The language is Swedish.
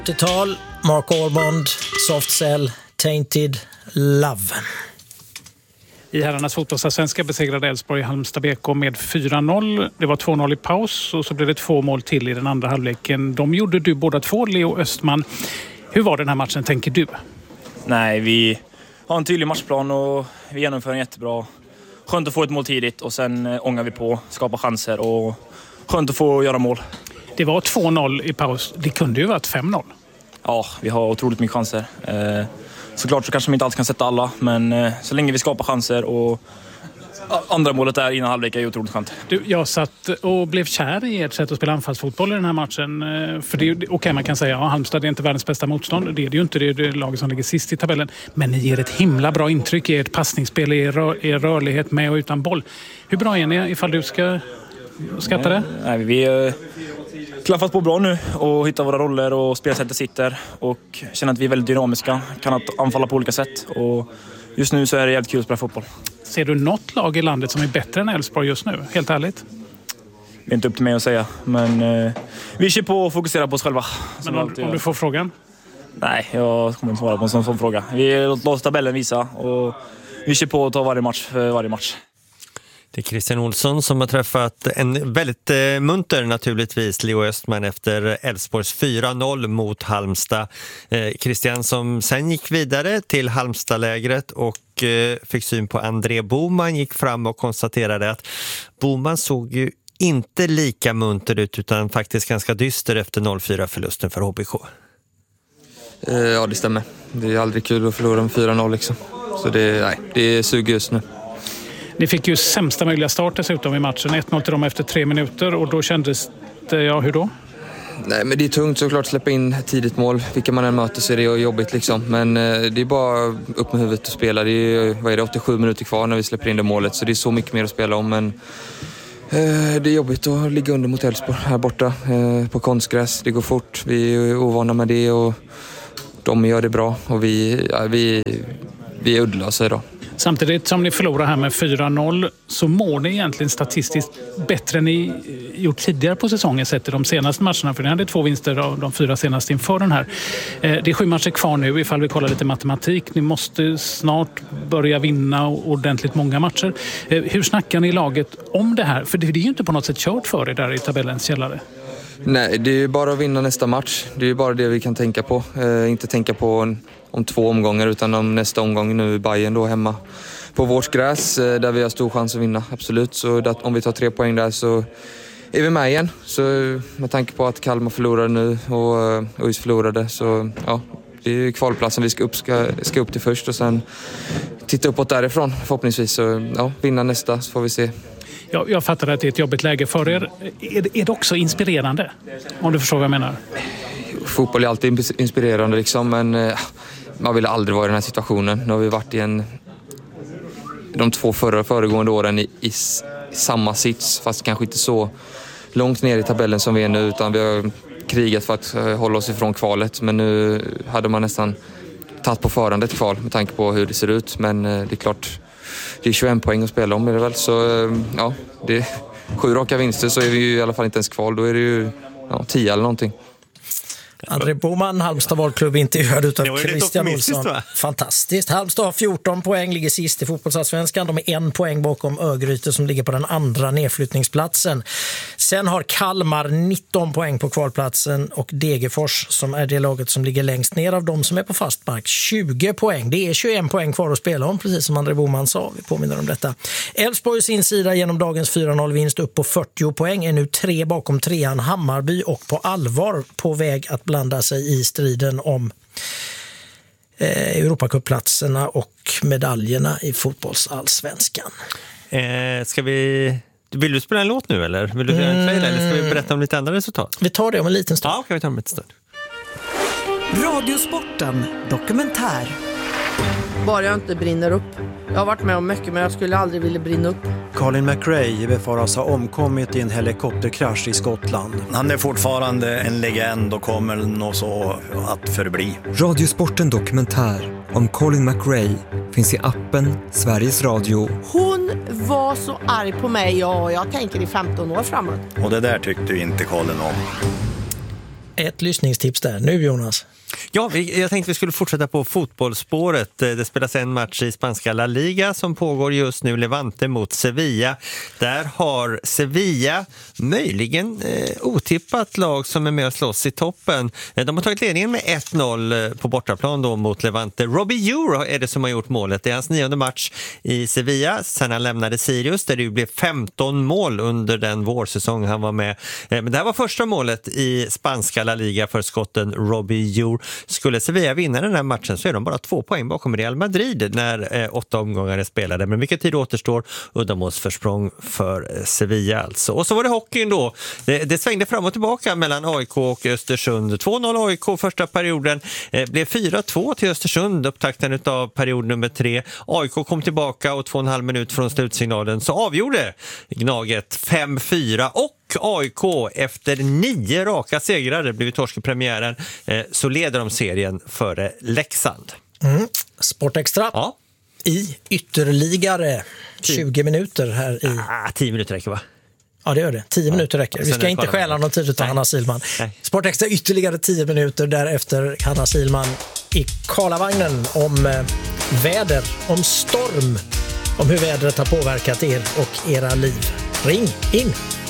80-tal, Mark Ormond, Soft Cell, Tainted Love. I herrarnas fotbollsallsvenska besegrade Elfsborg Halmstad BK med 4-0. Det var 2-0 i paus och så blev det 2 mål till i den andra halvleken. De gjorde du båda två, Leo Östman. Hur var den här matchen, tänker du? Nej, vi har en tydlig matchplan och vi genomför en jättebra. Skönt att få ett mål tidigt och sen ångar vi på, skapar chanser och skönt att få göra mål. Det var 2-0 i paus. Det kunde ju varit 5-0. Ja, vi har otroligt mycket chanser. Såklart så kanske man inte alltid kan sätta alla, men så länge vi skapar chanser och andra målet där innan halvlek är ju otroligt skönt. Jag satt och blev kär i ert sätt att spela anfallsfotboll i den här matchen. För det, okej, man kan säga att Halmstad är inte världens bästa motstånd. Det är det ju inte, det är det laget som ligger sist i tabellen. Men ni ger ett himla bra intryck i ert passningsspel, i er rörlighet med och utan boll. Hur bra är ni ifall du ska skatta det? Nej, vi klaffat på bra nu och hittar våra roller och spelsättet sitter och känner att vi är väldigt dynamiska, kan att anfalla på olika sätt och just nu så är det jävligt kul att spela fotboll. Ser du något lag i landet som är bättre än Elfsborg just nu? Helt ärligt. Det är inte upp till mig att säga, men vi kör på och fokuserar på oss själva. Men om du får frågan? Nej, jag kommer inte svara på en sån fråga. Vi låter tabellen visa och vi kör på och tar varje match för varje match. Det är Christian Olsson som har träffat en väldigt munter naturligtvis Leo Östman efter Elfsborgs 4-0 mot Halmstad. Christian som sen gick vidare till Halmstadlägret och fick syn på André Boman, gick fram och konstaterade att Boman såg ju inte lika munter ut utan faktiskt ganska dyster efter 0-4-förlusten för HBK. Ja, det stämmer. Det är aldrig kul att förlora med 4-0 liksom. Så det suger just nu. Ni fick ju sämsta möjliga start dessutom i matchen. 1-0 till dem efter 3 minuter och då kändes det, ja, hur då? Nej, men det är tungt såklart att släppa in tidigt mål. Vilka man än möter så är det jobbigt liksom. Men det är bara upp med huvudet och spela. Det är, 87 minuter kvar när vi släpper in det målet. Så det är så mycket mer att spela om. Men det är jobbigt att ligga under mot Elfsborg här borta på konstgräs. Det går fort. Vi är ovana med det och de gör det bra. Och vi är uddlösa idag. Samtidigt som ni förlorar här med 4-0 så mår ni egentligen statistiskt bättre än ni gjort tidigare på säsongen sett i de senaste matcherna. För ni hade 2 vinster av de 4 senaste inför den här. Det är 7 matcher kvar nu ifall vi kollar lite matematik. Ni måste snart börja vinna ordentligt många matcher. Hur snackar ni i laget om det här? För det är ju inte på något sätt kört för er där i tabellens källare. Nej, det är bara att vinna nästa match. Det är bara det vi kan tänka på. Inte tänka på om 2 omgångar utan om nästa omgång nu i Bayern då hemma på vårt gräs där vi har stor chans att vinna, absolut. Så om vi tar 3 poäng där så är vi med igen. Så med tanke på att Kalmar förlorade nu och ÖIS förlorade så ja, det är kvalplatsen vi ska upp till först och sen titta uppåt därifrån förhoppningsvis. Så ja, vinna nästa så får vi se. Jag fattar att det är ett jobbigt läge för er. Är det också inspirerande? Om du förstår vad jag menar. Fotboll är alltid inspirerande liksom, men man vill aldrig vara i den här situationen. Nu har vi varit i de 2 föregående åren i samma sits, fast kanske inte så långt ner i tabellen som vi är nu, utan vi har krigat för att hålla oss ifrån kvalet. Men nu hade man nästan tagit på förhand ett kval med tanke på hur det ser ut. Men det är klart, det är 21 poäng att spela om är det väl. Så ja, det är 7 raka vinster så är vi ju i alla fall inte ens kval. Då är det ju 10 eller någonting. André Boman, Halmstad valklubb, intervjuad utav Christian Olsson. Fantastiskt. Halmstad har 14 poäng, ligger sist i fotbollsallsvenskan. De är 1 poäng bakom Örgryte som ligger på den andra nedflyttningsplatsen. Sen har Kalmar 19 poäng på kvalplatsen och Degerfors som är det laget som ligger längst ner av dem som är på fast mark 20 poäng. Det är 21 poäng kvar att spela om, precis som André Boman sa. Vi påminner om detta. Elfsborg sin sida genom dagens 4-0-vinst upp på 40 poäng är nu 3 bakom 3an Hammarby och på allvar på väg att blanda sig i striden om Europacuplatserna och medaljerna i fotbollsallsvenskan. Vill du spela en låt nu eller? Vill du göra en trailer eller ska vi berätta om lite andra resultat? Vi tar det om en liten stund. Ja, kan vi ta om en liten stund. Radiosporten dokumentär. Bara jag inte brinner upp. Jag har varit med om mycket men jag skulle aldrig vilja brinna upp. Colin McRae befaras ha omkommit i en helikopterkrasch i Skottland. Han är fortfarande en legend och kommer nog så att förbli. Radiosporten dokumentär om Colin McRae finns i appen Sveriges Radio. Hon var så arg på mig och jag tänker i 15 år framåt. Och det där tyckte inte Colin om. Ett lyssningstips där. Nu Jonas. Ja, jag tänkte vi skulle fortsätta på fotbollsspåret. Det spelas en match i spanska La Liga som pågår just nu, Levante mot Sevilla. Där har Sevilla möjligen otippat lag som är med och slåss i toppen. De har tagit ledningen med 1-0 på bortaplan då mot Levante. Robbie Euro är det som har gjort målet. Det är hans 9:e match i Sevilla sen han lämnade Sirius där det blev 15 mål under den vårsäsong han var med. Men det här var första målet i spanska La Liga för skotten Robbie Euro. Skulle Sevilla vinna den här matchen så är de bara 2 poäng bakom Real Madrid när 8 omgångar är spelade. Men mycket tid återstår, uddamålsförsprång för Sevilla alltså. Och så var det hockeyn då. Det svängde fram och tillbaka mellan AIK och Östersund. 2-0 AIK första perioden. Blev 4-2 till Östersund, upptakten av period nummer 3. AIK kom tillbaka och 2,5 minut från slutsignalen så avgjorde Gnaget 5-4 och AIK efter 9 raka segrar, det blev torsk i premiären, så leder de serien före Leksand. Sportextra. Ja. I ytterligare 20 minuter här i... 10 minuter räcker va? Ja, det gör det. 10 minuter räcker. Vi ska inte stjäla någon tid utav Hanna Silman. Sportextra ytterligare 10 minuter, därefter Hanna Silman i Karlavagnen om väder, om storm, om hur vädret har påverkat er och era liv. Ring in!